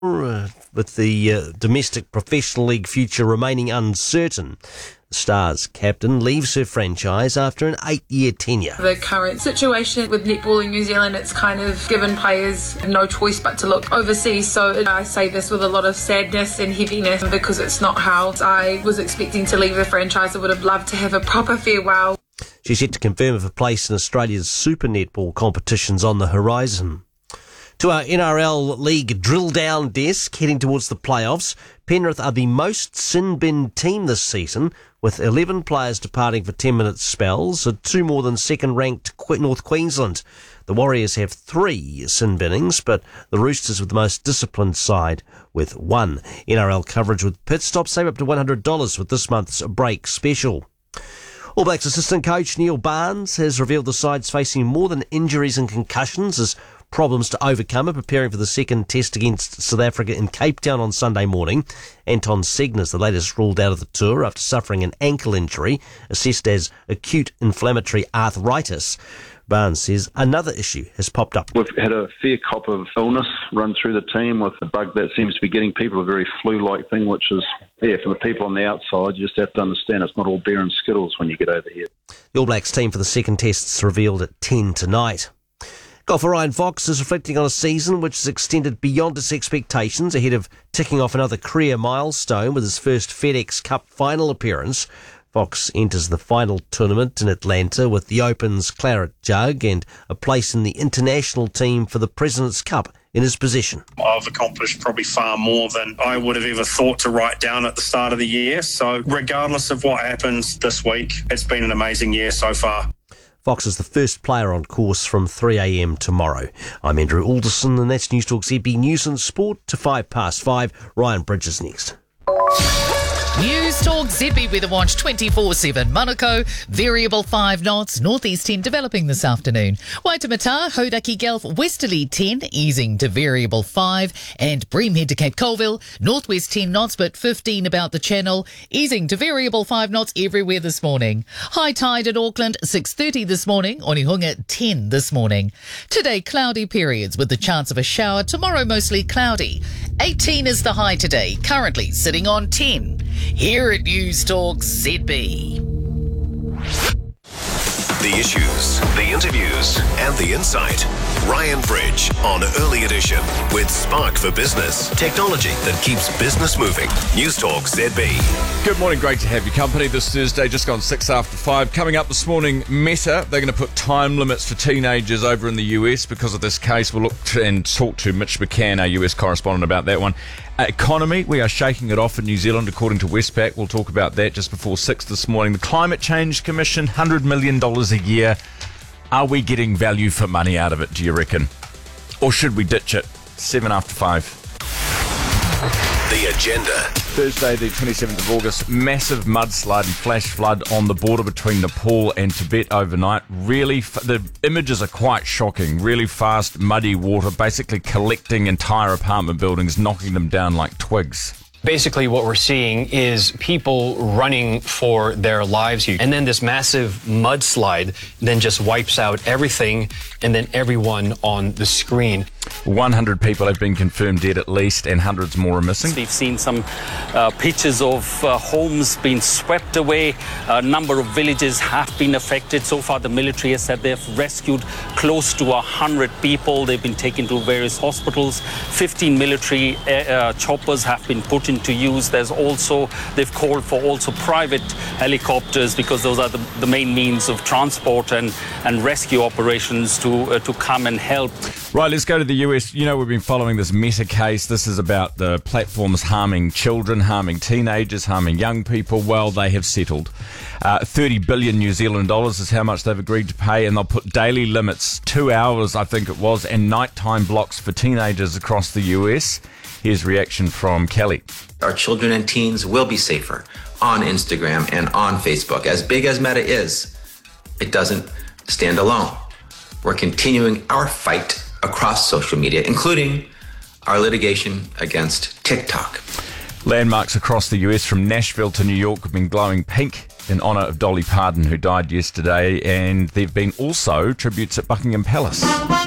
with the domestic professional league future remaining uncertain. The Stars captain leaves her franchise after an 8-year tenure. The current situation with netball in New Zealand, it's kind of given players no choice but to look overseas. So I say this with a lot of sadness and heaviness because it's not how I was expecting to leave the franchise. I would have loved to have a proper farewell. She's yet to confirm if a place in Australia's Super Netball competition's on the horizon. To our NRL League drill-down desk, heading towards the playoffs, Penrith are the most sin-bin team this season, with 11 players departing for 10-minute spells, and 2 more than second-ranked North Queensland. The Warriors have 3 sin-binnings, but the Roosters with the most disciplined side with 1. NRL coverage with pit stops save up to $100 with this month's break special. All Blacks assistant coach Neil Barnes has revealed the side's facing more than injuries and concussions as problems to overcome are preparing for the second test against South Africa in Cape Town on Sunday morning. Anton Segner's the latest ruled out of the tour after suffering an ankle injury assessed as acute inflammatory arthritis. Barnes says another issue has popped up. We've had a fair cop of illness run through the team with a bug that seems to be getting people, a very flu-like thing, which is, for the people on the outside, you just have to understand it's not all beer and skittles when you get over here. The All Blacks team for the second test's revealed at 10 tonight. Golfer Ryan Fox is reflecting on a season which has extended beyond his expectations ahead of ticking off another career milestone with his first FedEx Cup final appearance. Fox enters the final tournament in Atlanta with the Open's Claret Jug and a place in the international team for the President's Cup in his possession. I've accomplished probably far more than I would have ever thought to write down at the start of the year. So regardless of what happens this week, it's been an amazing year so far. Fox is the first player on course from 3 a.m. tomorrow. I'm Andrew Alderson, and that's News Talk ZB News and Sport to 5:05. Ryan Bridges next. News Talk ZB Weather Watch 24/7. Manukau, variable 5 knots. Northeast 10 developing this afternoon. Waitemata, Hauraki Gulf, westerly 10, easing to variable 5. And Breamhead to Cape Colville, northwest 10 knots, but 15 about the channel, easing to variable 5 knots everywhere this morning. High tide at Auckland, 6:30 this morning. Onehunga, 10 this morning. Today, cloudy periods with the chance of a shower. Tomorrow, mostly cloudy. 18 is the high today, currently sitting on 10. Here at News Talk ZB. The issues, the interviews, and the insight. Ryan Bridge on Early Edition with Spark for Business. Technology that keeps business moving. News Talk ZB. Good morning, great to have your company this Thursday, just gone 5:06. Coming up this morning, Meta, they're going to put time limits for teenagers over in the US because of this case. We'll look to and talk to Mitch McCann, our US correspondent, about that one. Economy, we are shaking it off in New Zealand, according to Westpac. We'll talk about that just before 6 this morning. The Climate Change Commission, $100 million a year. Are we getting value for money out of it, do you reckon? Or should we ditch it? 5:07. The agenda. Thursday, the 27th of August, massive mudslide and flash flood on the border between Nepal and Tibet overnight. Really, the images are quite shocking. Really fast, muddy water, basically collecting entire apartment buildings, knocking them down like twigs. Basically, what we're seeing is people running for their lives here. And then this massive mudslide then just wipes out everything and then everyone on the screen. 100 people have been confirmed dead at least, and hundreds more are missing. We've seen some pictures of homes being swept away. A number of villages have been affected. So far, the military has said they've rescued close to 100 people. They've been taken to various hospitals. 15 military choppers have been put into use. They've called for also private helicopters because those are the main means of transport and rescue operations to come and help. Right, let's go to the US. You know, we've been following this Meta case. This is about the platforms harming children, harming teenagers, harming young people. Well, they have settled. 30 billion New Zealand dollars is how much they've agreed to pay, and they'll put daily limits, 2 hours, I think it was, and nighttime blocks for teenagers across the US. Here's reaction from Kelly. Our children and teens will be safer on Instagram and on Facebook. As big as Meta is, it doesn't stand alone. We're continuing our fight across social media, including our litigation against TikTok. Landmarks across the US from Nashville to New York have been glowing pink in honour of Dolly Parton, who died yesterday, and there have been also tributes at Buckingham Palace.